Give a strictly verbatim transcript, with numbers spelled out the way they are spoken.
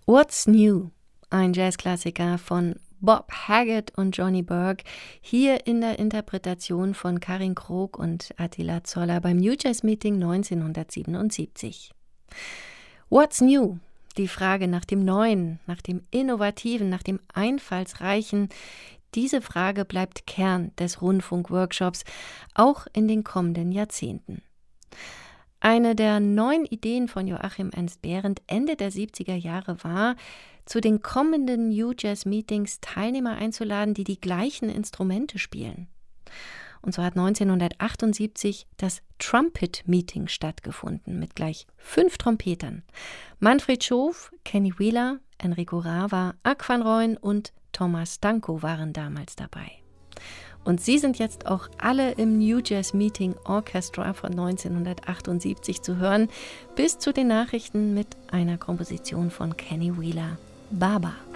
What's New? Ein Jazzklassiker von Bob Haggart und Johnny Burke, hier in der Interpretation von Karin Krog und Attila Zoller beim New Jazz Meeting neunzehnhundertsiebenundsiebzig. What's New? Die Frage nach dem Neuen, nach dem Innovativen, nach dem Einfallsreichen, diese Frage bleibt Kern des Rundfunk-Workshops, auch in den kommenden Jahrzehnten. Eine der neuen Ideen von Joachim Ernst Behrendt Ende der siebziger Jahre war, zu den kommenden New Jazz Meetings Teilnehmer einzuladen, die die gleichen Instrumente spielen. Und so hat neunzehnhundertachtundsiebzig das Trumpet Meeting stattgefunden mit gleich fünf Trompetern. Manfred Schof, Kenny Wheeler, Enrico Rava, Ak van Rooyen und Thomas Danko waren damals dabei. Und sie sind jetzt auch alle im New Jazz Meeting Orchestra von neunzehnhundertachtundsiebzig zu hören, bis zu den Nachrichten mit einer Komposition von Kenny Wheeler, Baba.